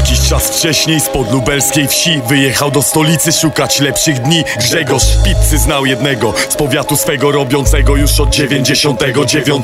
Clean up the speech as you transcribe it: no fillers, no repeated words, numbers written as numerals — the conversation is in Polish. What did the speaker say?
Jakiś czas wcześniej spod lubelskiej wsi wyjechał do stolicy szukać lepszych dni. Grzegorz pizzy znał jednego z powiatu swego, robiącego już od 99.